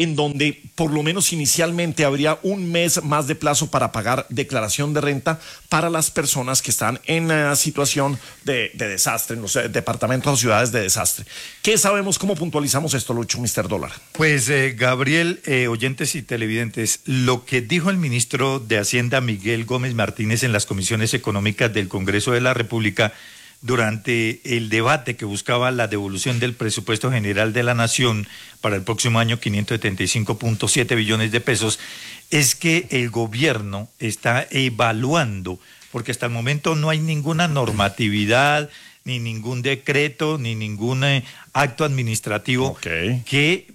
en donde por lo menos inicialmente habría un mes más de plazo para pagar declaración de renta para las personas que están en situación de desastre, en los departamentos o ciudades de desastre. ¿Qué sabemos? ¿Cómo puntualizamos esto, Lucho, Mr. Dólar? Pues, Gabriel, oyentes y televidentes, lo que dijo el ministro de Hacienda, Miguel Gómez Martínez, en las comisiones económicas del Congreso de la República, durante el debate que buscaba la devolución del presupuesto general de la Nación para el próximo año, 575.7 billones de pesos, es que el gobierno está evaluando, porque hasta el momento no hay ninguna normatividad, ni ningún decreto, ni ningún acto administrativo que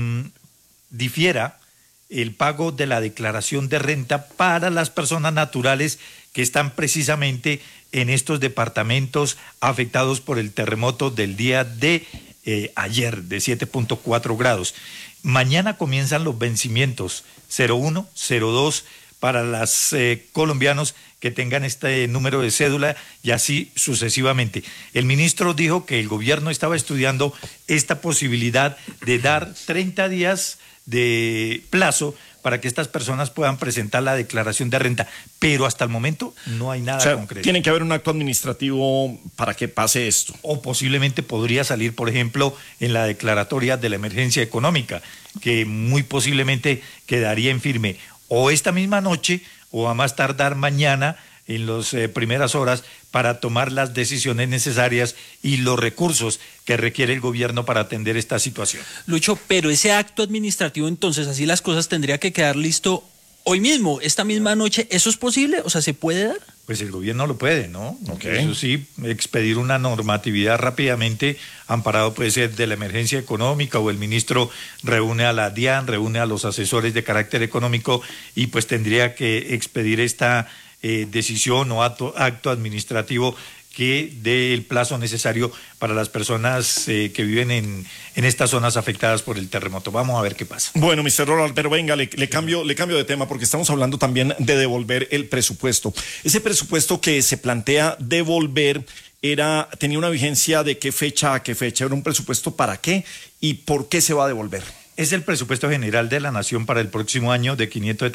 difiera el pago de la declaración de renta para las personas naturales que están precisamente en estos departamentos afectados por el terremoto del día de ayer, de 7.4 grados. Mañana comienzan los vencimientos 01, 02 para los colombianos que tengan este número de cédula y así sucesivamente. El ministro dijo que el gobierno estaba estudiando esta posibilidad de dar 30 días de plazo para que estas personas puedan presentar la declaración de renta, pero hasta el momento no hay nada concreto. Tiene que haber un acto administrativo para que pase esto. O posiblemente podría salir, por ejemplo, en la declaratoria de la emergencia económica, que muy posiblemente quedaría en firme o esta misma noche o a más tardar mañana en las primeras horas para tomar las decisiones necesarias y los recursos que requiere el gobierno para atender esta situación. Lucho, pero ese acto administrativo entonces, así las cosas, tendría que quedar listo hoy mismo, esta misma noche. ¿Eso es posible? O sea, ¿se puede dar? Pues el gobierno lo puede, ¿no? Eso sí, expedir una normatividad rápidamente, amparado puede ser de la emergencia económica, o el ministro reúne a la DIAN, reúne a los asesores de carácter económico y pues tendría que expedir esta decisión o acto administrativo que dé el plazo necesario para las personas que viven en estas zonas afectadas por el terremoto. Vamos a ver qué pasa. Bueno, Mr. Roland, pero venga, le cambio de tema porque estamos hablando también de devolver el presupuesto. Ese presupuesto que se plantea devolver tenía una vigencia de qué fecha a qué fecha, era un presupuesto para qué y por qué se va a devolver. Es el presupuesto general de la Nación para el próximo año de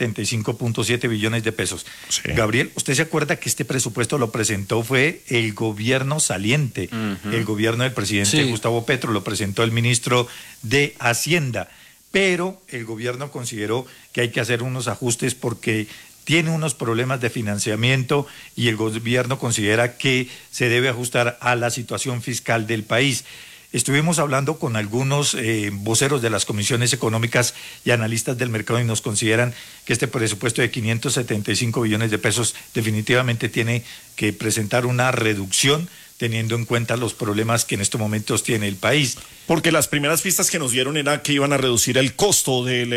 575.7 billones de pesos. Sí. Gabriel, ¿usted se acuerda que este presupuesto lo presentó fue el gobierno saliente, el gobierno del presidente Gustavo Petro, lo presentó el ministro de Hacienda, pero el gobierno consideró que hay que hacer unos ajustes porque tiene unos problemas de financiamiento y el gobierno considera que se debe ajustar a la situación fiscal del país. Estuvimos hablando con algunos voceros de las comisiones económicas y analistas del mercado y nos consideran que este presupuesto de 575 billones de pesos definitivamente tiene que presentar una reducción teniendo en cuenta los problemas que en estos momentos tiene el país. Porque las primeras pistas que nos dieron era que iban a reducir el costo de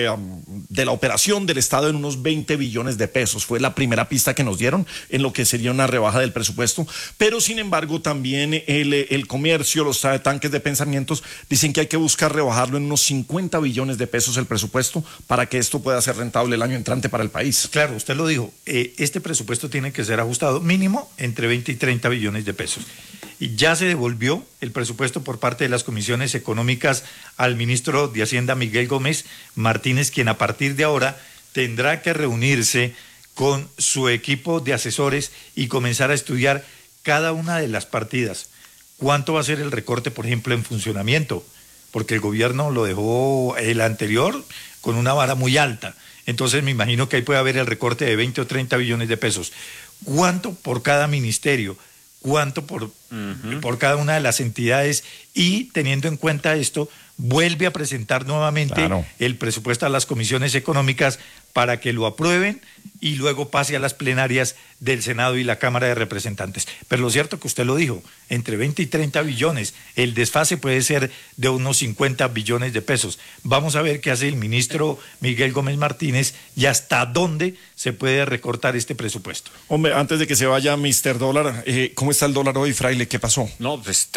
la operación del Estado en unos 20 billones de pesos. Fue la primera pista que nos dieron en lo que sería una rebaja del presupuesto. Pero, sin embargo, también el comercio, los tanques de pensamientos, dicen que hay que buscar rebajarlo en unos 50 billones de pesos el presupuesto para que esto pueda ser rentable el año entrante para el país. Claro, usted lo dijo. Este presupuesto tiene que ser ajustado mínimo entre 20 y 30 billones de pesos. Y ya se devolvió el presupuesto por parte de las comisiones económicas al ministro de Hacienda, Miguel Gómez Martínez, quien a partir de ahora tendrá que reunirse con su equipo de asesores y comenzar a estudiar cada una de las partidas. ¿Cuánto va a ser el recorte, por ejemplo, en funcionamiento? Porque el gobierno lo dejó el anterior con una vara muy alta. Entonces me imagino que ahí puede haber el recorte de 20 o 30 billones de pesos. ¿Cuánto por cada ministerio? ¿Cuánto por cada una de las entidades? Y teniendo en cuenta esto, vuelve a presentar nuevamente el presupuesto a las comisiones económicas para que lo aprueben y luego pase a las plenarias del Senado y la Cámara de Representantes. Pero lo cierto que usted lo dijo, entre 20 y 30 billones, el desfase puede ser de unos 50 billones de pesos. Vamos a ver qué hace el ministro Miguel Gómez Martínez y hasta dónde se puede recortar este presupuesto. Hombre, antes de que se vaya Mr. Dólar, ¿cómo está el dólar hoy, Fraile? ¿Qué pasó? No, pues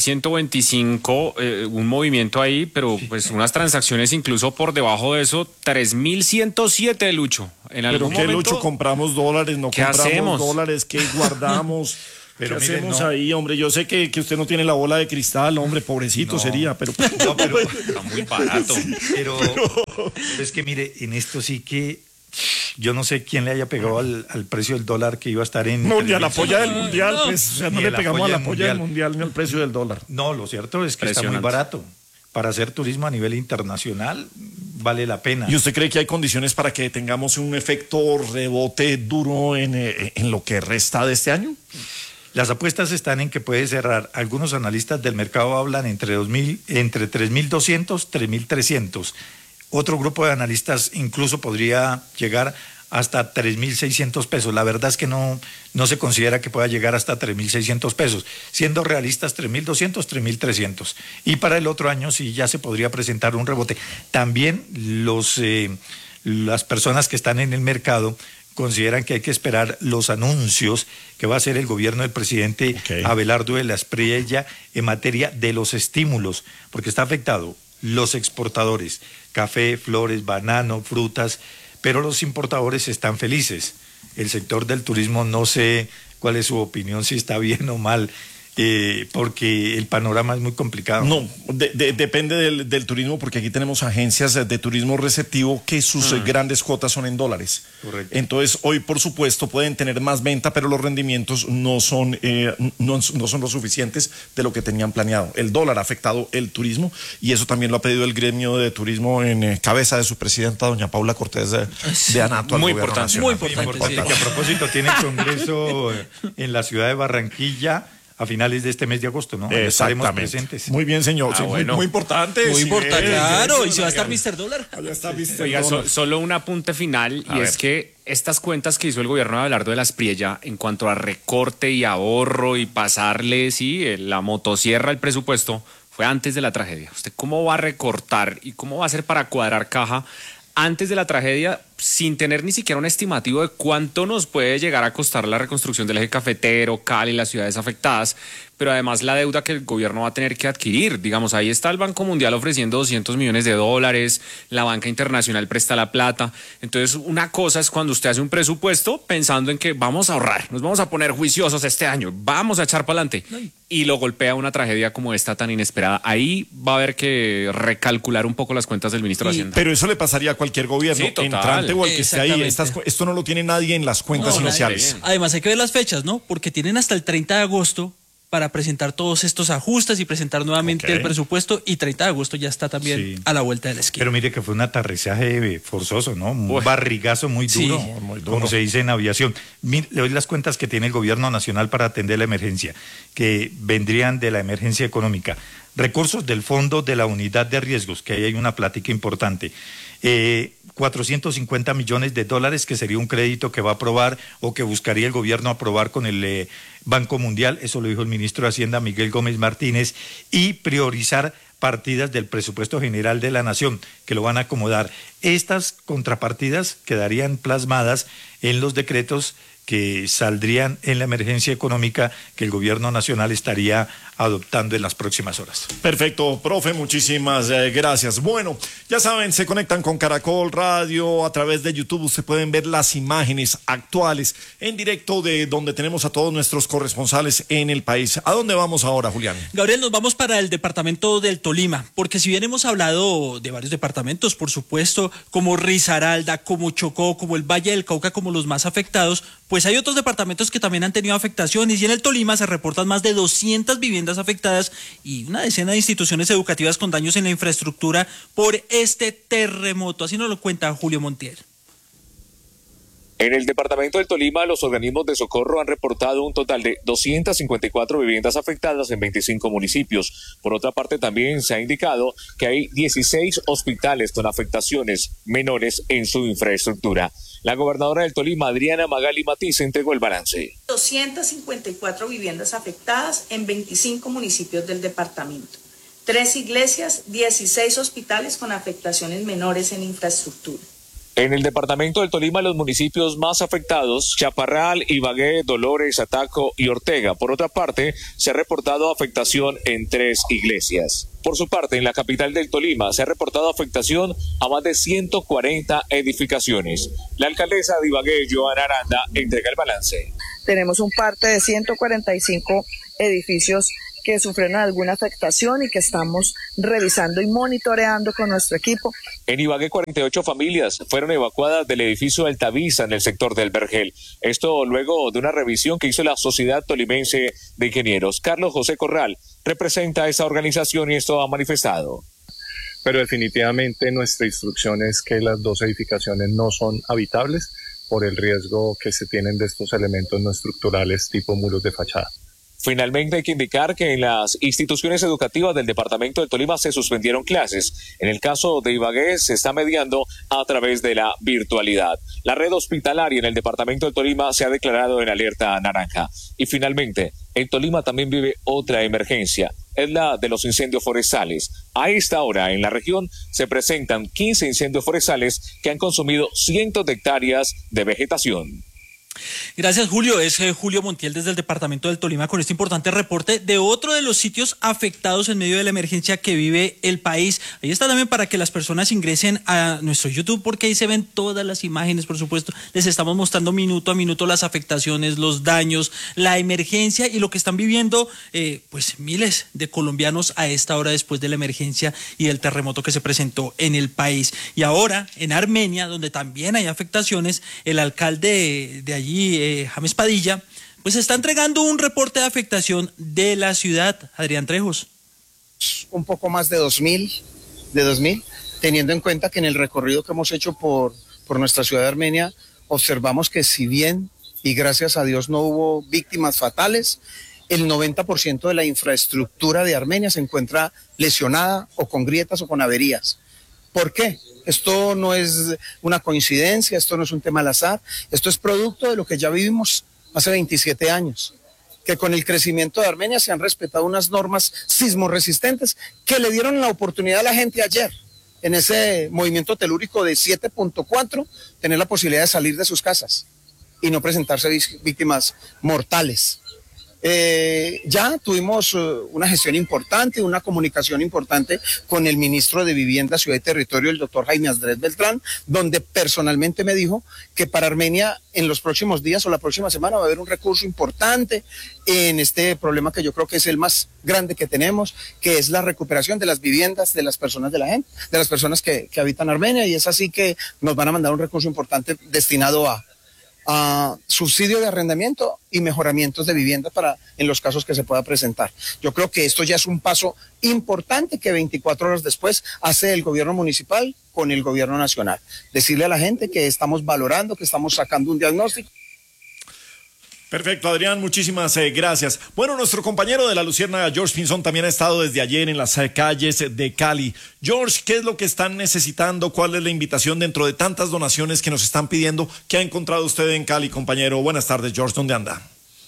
3.125, un movimiento ahí, pero pues unas transacciones incluso por debajo de eso, 3.107, Lucho. En algún ¿Pero qué, momento, Lucho? ¿Compramos dólares? ¿No ¿qué compramos hacemos? dólares? ¿Qué guardamos? Pero ¿Qué mire, hacemos no. ahí, hombre? Yo sé que usted no tiene la bola de cristal, hombre, pobrecito No. sería, pero... No, pero Está muy barato. Pero es que mire, en esto sí que yo no sé quién le haya pegado al precio del dólar que iba a estar en... No, ni a la 3.000. polla del mundial, no. pues, o sea, no Ni le a la pegamos a polla la del polla del mundial ni al precio del dólar. No, lo cierto es que está muy Impresionante. barato. Para hacer turismo a nivel internacional vale la pena. ¿Y usted cree que hay condiciones para que tengamos un efecto rebote duro en lo que resta de este año? Las apuestas están en que puede cerrar. Algunos analistas del mercado hablan entre 3.200, 3.300. Otro grupo de analistas incluso podría llegar hasta 3.600 pesos. La verdad es que no se considera que pueda llegar hasta 3.600 pesos. Siendo realistas, 3.200, 3.300. Y para el otro año sí ya se podría presentar un rebote. También las personas que están en el mercado consideran que hay que esperar los anuncios que va a hacer el gobierno del presidente Abelardo de la Espriella en materia de los estímulos, porque está afectado los exportadores, café, flores, banano, frutas, pero los importadores están felices. El sector del turismo, no sé cuál es su opinión, si está bien o mal, porque el panorama es muy complicado. No, depende del turismo, porque aquí tenemos agencias de turismo receptivo que sus grandes cuotas son en dólares. Correcto. Entonces, hoy, por supuesto, pueden tener más venta, pero los rendimientos no son lo suficientes de lo que tenían planeado. El dólar ha afectado el turismo y eso también lo ha pedido el gremio de turismo en cabeza de su presidenta, doña Paula Cortés de Anato. Muy al gobierno importante. nacional. Muy importante, Que a propósito tiene congreso en la ciudad de Barranquilla a finales de este mes de agosto, ¿no? Estaremos Exactamente. presentes. Muy bien, señor. Ah, Sí, bueno. muy importante. Muy sí, importante, claro. Y si va a estar Allá Mr. Dólar. está Mr. Oiga, Dólar. solo un apunte final, A y ver. es que estas cuentas que hizo el gobierno de Abelardo de la Espriella en cuanto a recorte y ahorro y pasarle, la motosierra al presupuesto, fue antes de la tragedia. ¿Usted cómo va a recortar y cómo va a hacer para cuadrar caja antes de la tragedia sin tener ni siquiera un estimativo de cuánto nos puede llegar a costar la reconstrucción del eje cafetero, Cali, las ciudades afectadas, pero además la deuda que el gobierno va a tener que adquirir? Digamos, ahí está el Banco Mundial ofreciendo $200 millones, la banca internacional presta la plata. Entonces, una cosa es cuando usted hace un presupuesto pensando en que vamos a ahorrar, nos vamos a poner juiciosos este año, vamos a echar para adelante, y lo golpea una tragedia como esta tan inesperada. Ahí va a haber que recalcular un poco las cuentas del ministro de Hacienda. Pero eso le pasaría a cualquier gobierno, Sí, total. entrante o el que esté ahí. Exactamente. Esto no lo tiene nadie en las cuentas No, iniciales. nadie. Además hay que ver las fechas, ¿no? Porque tienen hasta el 30 de agosto para presentar todos estos ajustes y presentar nuevamente Ok. el presupuesto, y 30 de agosto ya está también Sí. a la vuelta de la esquina. Pero mire que fue un aterrizaje forzoso, ¿no? Un Uy. barrigazo muy Sí. duro, Muy duro. como se dice en aviación. Le doy las cuentas que tiene el gobierno nacional para atender la emergencia, que vendrían de la emergencia económica. Recursos del Fondo de la Unidad de Riesgos, que ahí hay una plática importante. 450 millones de dólares, que sería un crédito que va a aprobar o que buscaría el gobierno aprobar con el Banco Mundial, eso lo dijo el ministro de Hacienda Miguel Gómez Martínez, y priorizar partidas del presupuesto general de la Nación, que lo van a acomodar. Estas contrapartidas quedarían plasmadas en los decretos que saldrían en la emergencia económica que el gobierno nacional estaría adoptando en las próximas horas. Perfecto, profe, muchísimas gracias. Bueno, ya saben, se conectan con Caracol Radio a través de YouTube. Ustedes pueden ver las imágenes actuales en directo de donde tenemos a todos nuestros corresponsales en el país. ¿A dónde vamos ahora, Julián? Gabriel, nos vamos para el departamento del Tolima, porque si bien hemos hablado de varios departamentos, por supuesto, como Risaralda, como Chocó, como el Valle del Cauca, como los más afectados, pues hay otros departamentos que también han tenido afectaciones, y en el Tolima se reportan más de 200 viviendas afectadas y una decena de instituciones educativas con daños en la infraestructura por este terremoto. Así nos lo cuenta Julio Montiel. En el departamento del Tolima, los organismos de socorro han reportado un total de 254 viviendas afectadas en 25 municipios. Por otra parte, también se ha indicado que hay 16 hospitales con afectaciones menores en su infraestructura. La gobernadora del Tolima, Adriana Magali Matiz, entregó el balance. 254 viviendas afectadas en 25 municipios del departamento. 3 iglesias, 16 hospitales con afectaciones menores en infraestructura. En el departamento del Tolima, los municipios más afectados, Chaparral, Ibagué, Dolores, Ataco y Ortega. Por otra parte, se ha reportado afectación en 3 iglesias. Por su parte, en la capital del Tolima se ha reportado afectación a más de 140 edificaciones. La alcaldesa de Ibagué, Joana Aranda, entrega el balance. Tenemos un parte de 145 edificios que sufrieron alguna afectación y que estamos revisando y monitoreando con nuestro equipo. En Ibagué, 48 familias fueron evacuadas del edificio Altavisa en el sector del Vergel. Esto luego de una revisión que hizo la Sociedad Tolimense de Ingenieros. Carlos José Corral representa a esa organización y esto ha manifestado. Pero definitivamente nuestra instrucción es que las dos edificaciones no son habitables por el riesgo que se tienen de estos elementos no estructurales tipo muros de fachada. Finalmente hay que indicar que en las instituciones educativas del departamento del Tolima se suspendieron clases. En el caso de Ibagué se está mediando a través de la virtualidad. La red hospitalaria en el departamento del Tolima se ha declarado en alerta naranja. Y finalmente, en Tolima también vive otra emergencia, es la de los incendios forestales. A esta hora en la región se presentan 15 incendios forestales que han consumido cientos de hectáreas de vegetación. Gracias, Julio. Es Julio Montiel desde el departamento del Tolima con este importante reporte de otro de los sitios afectados en medio de la emergencia que vive el país. Ahí está también para que las personas ingresen a nuestro YouTube porque ahí se ven todas las imágenes, por supuesto. Les estamos mostrando minuto a minuto las afectaciones, los daños, la emergencia y lo que están viviendo pues miles de colombianos a esta hora después de la emergencia y del terremoto que se presentó en el país. Y ahora en Armenia, donde también hay afectaciones, el alcalde de allí, James Padilla, pues está entregando un reporte de afectación de la ciudad. Adrián Trejos. Un poco más de 2.000, teniendo en cuenta que en el recorrido que hemos hecho por nuestra ciudad de Armenia, observamos que si bien, y gracias a Dios no hubo víctimas fatales, el 90% de la infraestructura de Armenia se encuentra lesionada o con grietas o con averías. ¿Por qué? Esto no es una coincidencia, esto no es un tema al azar, esto es producto de lo que ya vivimos hace 27 años, que con el crecimiento de Armenia se han respetado unas normas sismorresistentes que le dieron la oportunidad a la gente ayer, en ese movimiento telúrico de 7.4, tener la posibilidad de salir de sus casas y no presentarse víctimas mortales. Ya tuvimos una gestión importante, una comunicación importante con el ministro de Vivienda, Ciudad y Territorio, el doctor Jaime Andrés Beltrán, donde personalmente me dijo que para Armenia en los próximos días o la próxima semana va a haber un recurso importante en este problema que yo creo que es el más grande que tenemos, que es la recuperación de las viviendas de las personas de la gente, de las personas que habitan Armenia, y es así que nos van a mandar un recurso importante destinado a subsidio de arrendamiento y mejoramientos de vivienda para en los casos que se pueda presentar. Yo creo que esto ya es un paso importante que 24 horas después hace el gobierno municipal con el gobierno nacional. Decirle a la gente que estamos valorando, que estamos sacando un diagnóstico. Perfecto, Adrián, muchísimas gracias. Bueno, nuestro compañero de la Luciérnaga, George Pinzón, también ha estado desde ayer en las calles de Cali. George, ¿qué es lo que están necesitando? ¿Cuál es la invitación dentro de tantas donaciones que nos están pidiendo? ¿Qué ha encontrado usted en Cali, compañero? Buenas tardes, George, ¿dónde anda?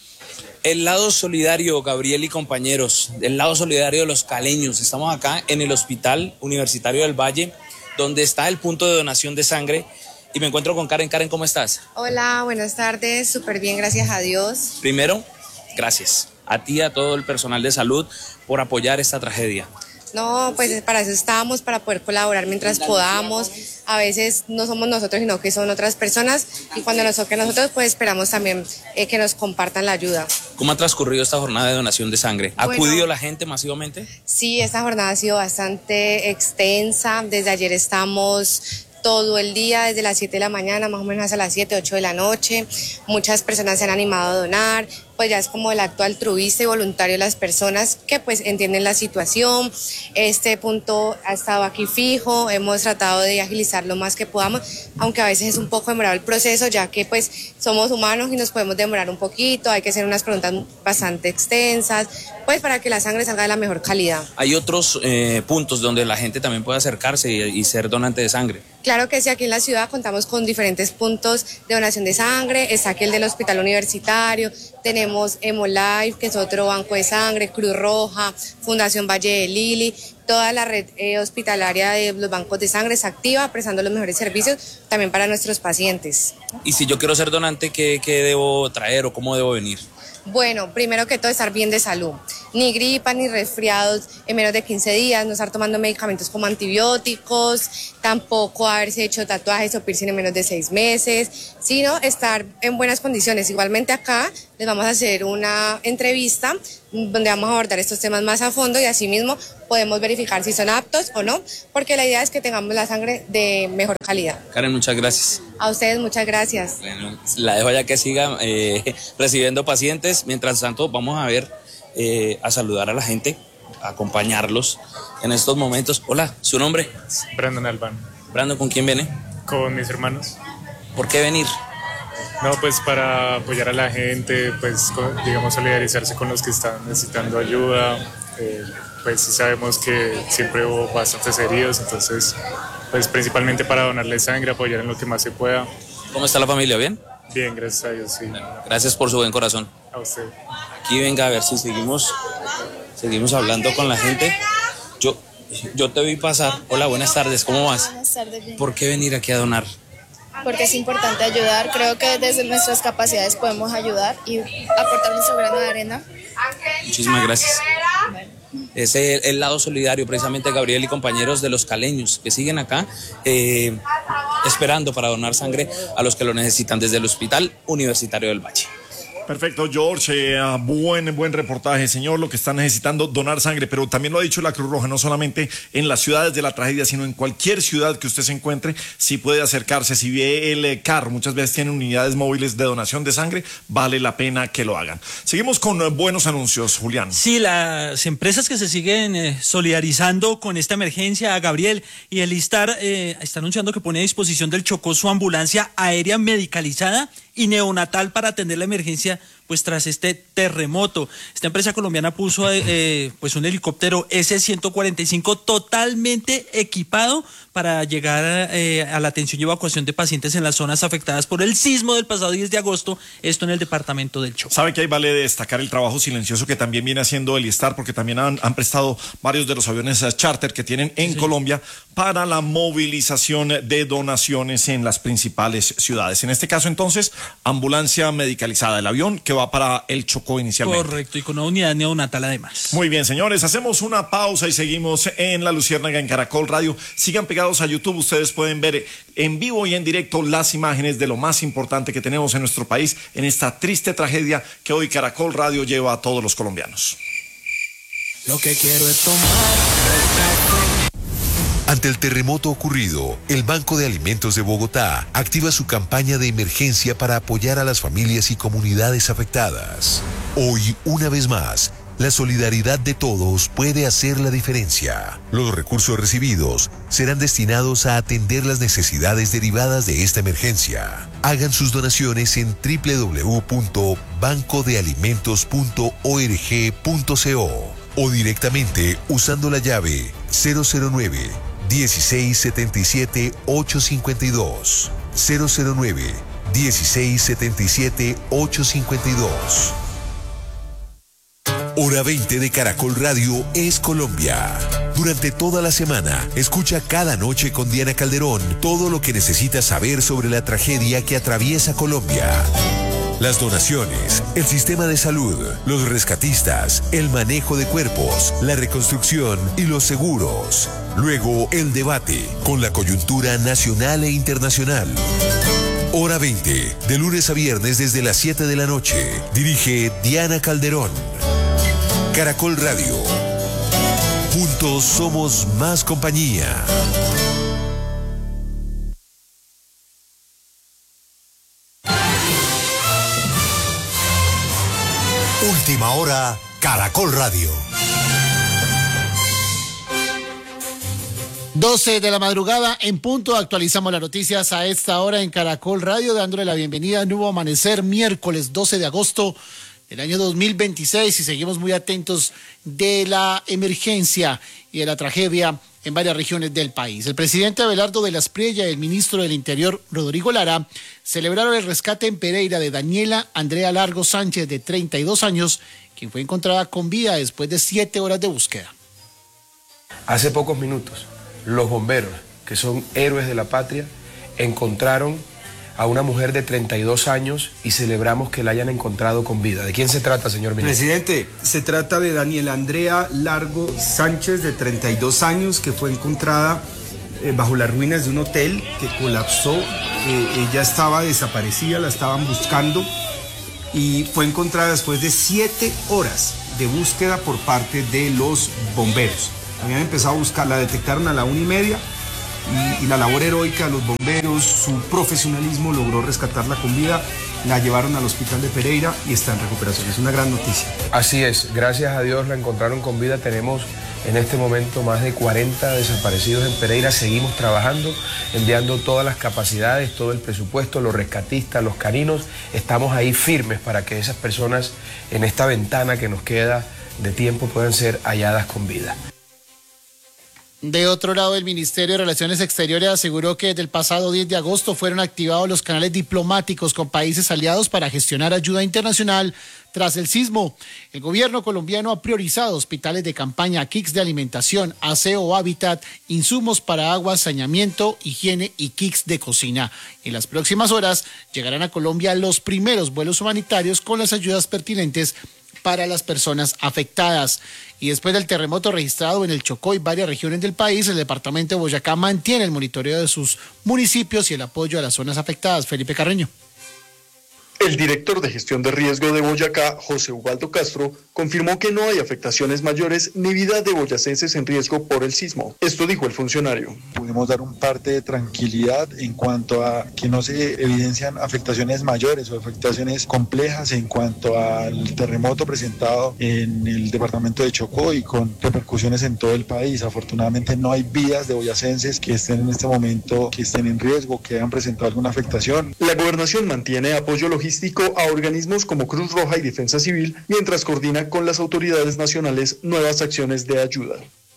El lado solidario, Gabriel y compañeros, el lado solidario de los caleños. Estamos acá en el Hospital Universitario del Valle, donde está el punto de donación de sangre. Y me encuentro con Karen. Karen, ¿cómo estás? Hola, buenas tardes, súper bien, gracias a Dios. Primero, gracias a ti y a todo el personal de salud por apoyar esta tragedia. No, pues para eso estábamos, para poder colaborar mientras podamos. A veces no somos nosotros, sino que son otras personas. Y cuando nos toque a nosotros, pues esperamos también que nos compartan la ayuda. ¿Cómo ha transcurrido esta jornada de donación de sangre? ¿Ha acudido la gente masivamente? Sí, esta jornada ha sido bastante extensa. Desde ayer estamos todo el día, desde las 7 de la mañana, más o menos hasta las 7, 8 de la noche. Muchas personas se han animado a donar, pues ya es como el acto altruista y voluntario de las personas que pues entienden la situación. Este punto ha estado aquí fijo, hemos tratado de agilizar lo más que podamos, aunque a veces es un poco demorado el proceso, ya que pues somos humanos y nos podemos demorar un poquito, hay que hacer unas preguntas bastante extensas, pues para que la sangre salga de la mejor calidad. ¿Hay otros puntos donde la gente también puede acercarse y ser donante de sangre? Claro que sí, aquí en la ciudad contamos con diferentes puntos de donación de sangre, está aquí el del Hospital Universitario, tenemos Hemolife, que es otro banco de sangre, Cruz Roja, Fundación Valle de Lili, toda la red hospitalaria de los bancos de sangre está activa, prestando los mejores servicios también para nuestros pacientes. Y si yo quiero ser donante, ¿qué debo traer o cómo debo venir? Bueno, primero que todo estar bien de salud. ni gripa ni resfriados en menos de 15 días, no estar tomando medicamentos como antibióticos, tampoco haberse hecho tatuajes o piercing en menos de 6 meses, sino estar en buenas condiciones. Igualmente acá les vamos a hacer una entrevista donde vamos a abordar estos temas más a fondo y asimismo podemos verificar si son aptos o no, porque la idea es que tengamos la sangre de mejor calidad. Karen, muchas gracias. A ustedes muchas gracias. Bueno, la dejo ya que siga recibiendo pacientes. Mientras tanto, vamos a saludar a la gente, a acompañarlos en estos momentos. Hola, ¿su nombre? Brandon Albán. Brandon, ¿con quién viene? Con mis hermanos. ¿Por qué venir? No, pues para apoyar a la gente, pues digamos solidarizarse con los que están necesitando ayuda. Pues sí sabemos que siempre hubo bastantes heridos, entonces pues principalmente para donarle sangre, apoyar en lo que más se pueda. ¿Cómo está la familia? ¿Bien? Bien, gracias a Dios, sí. Gracias por su buen corazón. A usted. Aquí venga a ver si seguimos hablando con la gente. Yo te vi pasar. Hola, buenas tardes, ¿cómo vas? Buenas tardes, bien. ¿Por qué venir aquí a donar? Porque es importante ayudar, creo que desde nuestras capacidades podemos ayudar y aportar nuestro grano de arena. Muchísimas gracias. Es el lado solidario, precisamente Gabriel y compañeros de los caleños que siguen acá esperando para donar sangre a los que lo necesitan desde el Hospital Universitario del Valle. Perfecto, George, buen reportaje, señor, lo que están necesitando, donar sangre, pero también lo ha dicho la Cruz Roja, no solamente en las ciudades de la tragedia, sino en cualquier ciudad que usted se encuentre, si puede acercarse, si ve el carro, muchas veces tienen unidades móviles de donación de sangre, vale la pena que lo hagan. Seguimos con buenos anuncios, Julián. Sí, las empresas que se siguen solidarizando con esta emergencia, Gabriel, y el ISTAR está anunciando que pone a disposición del Chocó su ambulancia aérea medicalizada y neonatal para atender la emergencia pues tras este terremoto. Esta empresa colombiana puso pues un helicóptero S-145 totalmente equipado para llegar a la atención y evacuación de pacientes en las zonas afectadas por el sismo del pasado 10 de agosto, esto en el departamento del Chocó. Sabe que ahí vale destacar el trabajo silencioso que también viene haciendo el ISTAR, porque también han prestado varios de los aviones charter que tienen en Colombia para la movilización de donaciones en las principales ciudades. En este caso, entonces, ambulancia medicalizada, el avión que va para el Chocó inicialmente. Correcto, y con una unidad neonatal además. Muy bien, señores, hacemos una pausa y seguimos en La Luciérnaga en Caracol Radio. Sigan pegados a YouTube, ustedes pueden ver en vivo y en directo las imágenes de lo más importante que tenemos en nuestro país en esta triste tragedia que hoy Caracol Radio lleva a todos los colombianos. Lo que quiero es tomar. Ante el terremoto ocurrido, el Banco de Alimentos de Bogotá activa su campaña de emergencia para apoyar a las familias y comunidades afectadas. Hoy, una vez más, la solidaridad de todos puede hacer la diferencia. Los recursos recibidos serán destinados a atender las necesidades derivadas de esta emergencia. Hagan sus donaciones en www.bancodealimentos.org.co o directamente usando la llave 009 1677 852 009 1677 852. Hora 20 de Caracol Radio es Colombia. Durante toda la semana, escucha cada noche con Diana Calderón todo lo que necesitas saber sobre la tragedia que atraviesa Colombia. Las donaciones, el sistema de salud, los rescatistas, el manejo de cuerpos, la reconstrucción y los seguros. Luego, el debate con la coyuntura nacional e internacional. Hora 20, de lunes a viernes desde las 7 de la noche. Dirige Diana Calderón. Caracol Radio. Juntos somos más compañía. Última hora, Caracol Radio. 12 de la madrugada en punto, actualizamos las noticias a esta hora en Caracol Radio, dándole la bienvenida a Nuevo Amanecer, miércoles 12 de agosto del año 2026, y seguimos muy atentos de la emergencia y de la tragedia en varias regiones del país. El presidente Abelardo de las Priella y el ministro del Interior, Rodrigo Lara, celebraron el rescate en Pereira de Daniela Andrea Largo Sánchez, de 32 años, quien fue encontrada con vida después de 7 horas de búsqueda. Hace pocos minutos, los bomberos, que son héroes de la patria, encontraron a una mujer de 32 años y celebramos que la hayan encontrado con vida. ¿De quién se trata, señor ministro? Presidente, se trata de Daniela Andrea Largo Sánchez, de 32 años, que fue encontrada bajo las ruinas de un hotel que colapsó. Ella estaba desaparecida, la estaban buscando y fue encontrada después de 7 horas de búsqueda por parte de los bomberos. Habían empezado a buscar, la detectaron a la 1:30 y la labor heroica de los bomberos, su profesionalismo logró rescatarla con vida. La llevaron al hospital de Pereira y está en recuperación. Es una gran noticia. Así es, gracias a Dios la encontraron con vida. Tenemos en este momento más de 40 desaparecidos en Pereira. Seguimos trabajando, enviando todas las capacidades, todo el presupuesto, los rescatistas, los caninos. Estamos ahí firmes para que esas personas en esta ventana que nos queda de tiempo puedan ser halladas con vida. De otro lado, el Ministerio de Relaciones Exteriores aseguró que desde el pasado 10 de agosto fueron activados los canales diplomáticos con países aliados para gestionar ayuda internacional tras el sismo. El gobierno colombiano ha priorizado hospitales de campaña, kits de alimentación, aseo o hábitat, insumos para agua, saneamiento, higiene y kits de cocina. En las próximas horas llegarán a Colombia los primeros vuelos humanitarios con las ayudas pertinentes para las personas afectadas. Y después del terremoto registrado en el Chocó y varias regiones del país, el departamento de Boyacá mantiene el monitoreo de sus municipios y el apoyo a las zonas afectadas. Felipe Carreño. El director de gestión de riesgo de Boyacá, José Ubaldo Castro, confirmó que no hay afectaciones mayores ni vida de boyacenses en riesgo por el sismo. Esto dijo el funcionario. Pudimos dar un parte de tranquilidad en cuanto a que no se evidencian afectaciones mayores o afectaciones complejas en cuanto al terremoto presentado en el departamento de Chocó y con repercusiones en todo el país. Afortunadamente no hay vidas de boyacenses que estén en este momento, que estén en riesgo, que hayan presentado alguna afectación. La gobernación mantiene apoyo logístico a organismos como Cruz Roja y Defensa Civil, mientras coordina con las autoridades nacionales nuevas acciones de ayuda.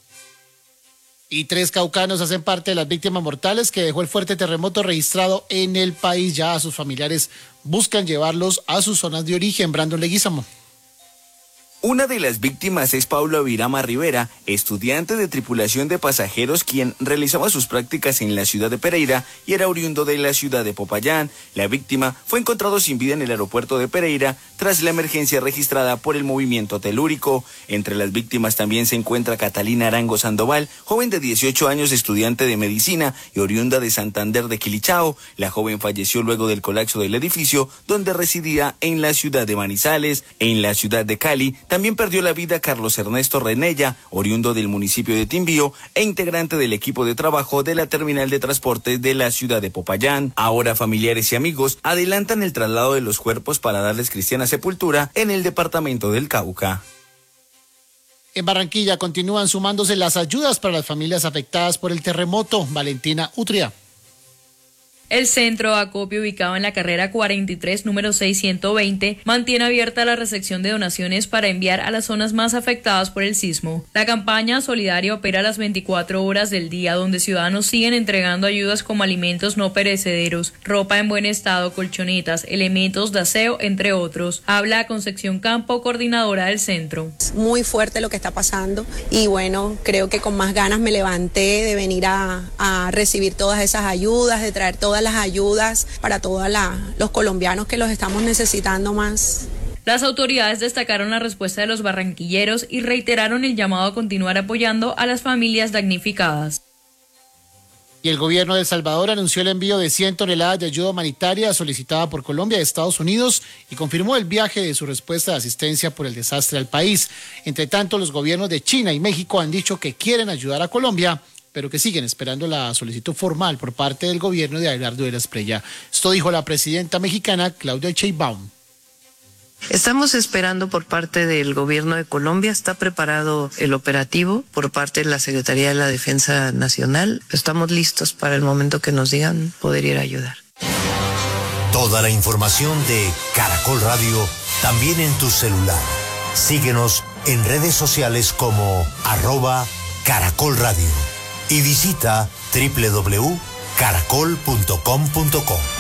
Y 3 caucanos hacen parte de las víctimas mortales que dejó el fuerte terremoto registrado en el país. Ya a sus familiares buscan llevarlos a sus zonas de origen. Brandon Leguizamo. Una de las víctimas es Pablo Virama Rivera, estudiante de tripulación de pasajeros, quien realizaba sus prácticas en la ciudad de Pereira y era oriundo de la ciudad de Popayán. La víctima fue encontrado sin vida en el aeropuerto de Pereira tras la emergencia registrada por el movimiento telúrico. Entre las víctimas también se encuentra Catalina Arango Sandoval, joven de 18 años, estudiante de medicina y oriunda de Santander de Quilichao. La joven falleció luego del colapso del edificio donde residía en la ciudad de Manizales. En la ciudad de Cali también perdió la vida Carlos Ernesto Renella, oriundo del municipio de Timbío e integrante del equipo de trabajo de la terminal de transportes de la ciudad de Popayán. Ahora familiares y amigos adelantan el traslado de los cuerpos para darles cristiana sepultura en el departamento del Cauca. En Barranquilla continúan sumándose las ayudas para las familias afectadas por el terremoto. Valentina Utria. El centro de acopio, ubicado en la carrera 43, número 620, mantiene abierta la recepción de donaciones para enviar a las zonas más afectadas por el sismo. La campaña solidaria opera las 24 horas del día, donde ciudadanos siguen entregando ayudas como alimentos no perecederos, ropa en buen estado, colchonetas, elementos de aseo, entre otros. Habla Concepción Campo, coordinadora del centro. Muy fuerte lo que está pasando y bueno, creo que con más ganas me levanté de venir a recibir todas esas ayudas, de traer todas las ayudas para todos los colombianos que los estamos necesitando más. Las autoridades destacaron la respuesta de los barranquilleros y reiteraron el llamado a continuar apoyando a las familias damnificadas. Y el gobierno de El Salvador anunció el envío de 100 toneladas de ayuda humanitaria solicitada por Colombia y Estados Unidos y confirmó el viaje de su respuesta de asistencia por el desastre al país. Entre tanto, los gobiernos de China y México han dicho que quieren ayudar a Colombia, pero que siguen esperando la solicitud formal por parte del gobierno de Abelardo de la Espriella. Esto dijo la presidenta mexicana Claudia Sheinbaum. Estamos esperando por parte del gobierno de Colombia, está preparado el operativo por parte de la Secretaría de la Defensa Nacional. Estamos listos para el momento que nos digan poder ir a ayudar. Toda la información de Caracol Radio también en tu celular. Síguenos en redes sociales como @Caracol Radio. Y visita www.caracol.com.co.